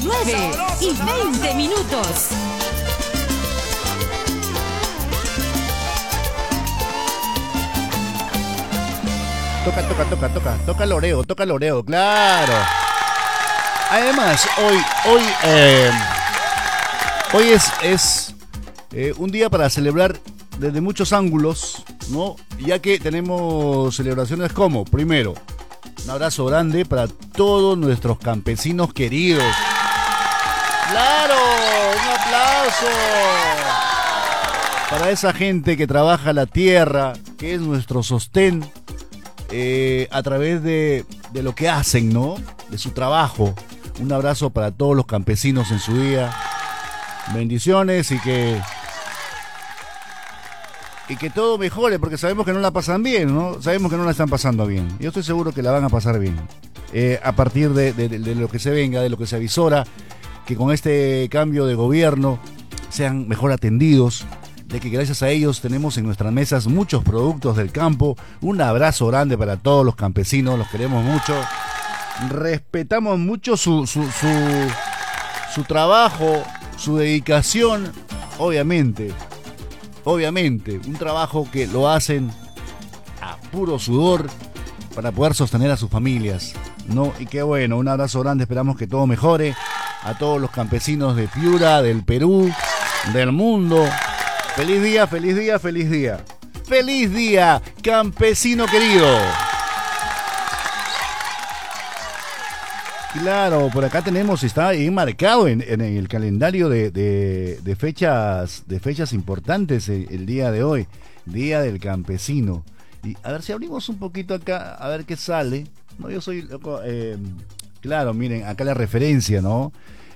9:20. Toca el oreo, claro. Además, hoy es un día para celebrar desde muchos ángulos, ¿no? Ya que tenemos celebraciones como, primero, un abrazo grande para todos nuestros campesinos queridos. ¡Claro! ¡Un aplauso! Para esa gente que trabaja la tierra, que es nuestro sostén, a través de lo que hacen, ¿no? De su trabajo. Un abrazo para todos los campesinos en su día. Bendiciones y que todo mejore, porque sabemos que no la pasan bien, ¿no? Sabemos que no la están pasando bien. Yo estoy seguro que la van a pasar bien. A partir de lo que se venga, de lo que se avisora, que con este cambio de gobierno sean mejor atendidos, de que gracias a ellos tenemos en nuestras mesas muchos productos del campo. Un abrazo grande para todos los campesinos, los queremos mucho. Respetamos mucho su trabajo, su dedicación, obviamente, un trabajo que lo hacen a puro sudor para poder sostener a sus familias, ¿no? Y qué bueno, un abrazo grande, esperamos que todo mejore. A todos los campesinos de Piura, del Perú, del mundo. Feliz día, feliz día, feliz día. ¡Feliz día, campesino querido! Claro, por acá tenemos, está ahí marcado en el calendario de fechas importantes el día de hoy, Día del Campesino. Y a ver si abrimos un poquito acá, a ver qué sale. No, yo soy loco, claro, miren, acá la referencia, ¿no?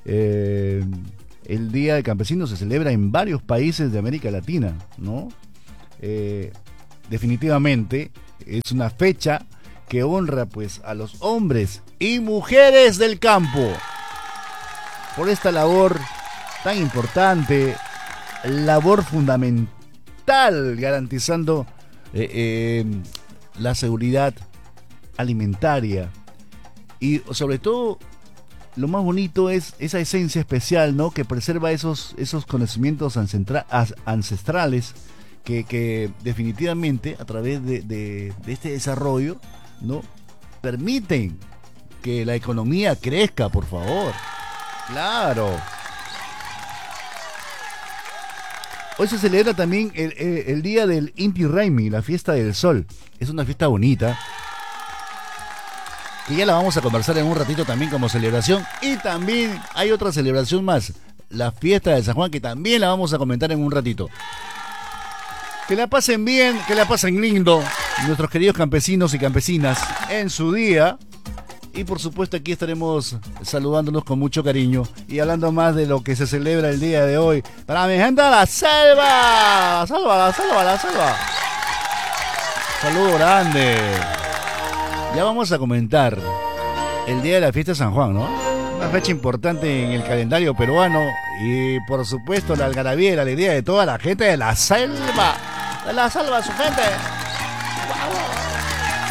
El Día del Campesino se celebra en varios países de América Latina, ¿no? Definitivamente es una fecha que honra pues a los hombres y mujeres del campo por esta labor tan importante, labor fundamental, garantizando la seguridad alimentaria y sobre todo lo más bonito es esa esencia especial, ¿no? Que preserva esos conocimientos ancestrales que definitivamente a través de este desarrollo, ¿no? Permiten que la economía crezca, por favor. Claro. Hoy se celebra también el día del Inti Raymi, la fiesta del sol. Es una fiesta bonita, que ya la vamos a conversar en un ratito también como celebración. Y también hay otra celebración más, la fiesta de San Juan, que también la vamos a comentar en un ratito. Que la pasen bien, que la pasen lindo nuestros queridos campesinos y campesinas en su día. Y por supuesto aquí estaremos saludándonos con mucho cariño y hablando más de lo que se celebra el día de hoy. Para mi gente de la selva, la selva. Saludo grande. Ya vamos a comentar el día de la fiesta de San Juan, ¿no? Una fecha importante en el calendario peruano y por supuesto la algarabía y la alegría de toda la gente de la selva su gente.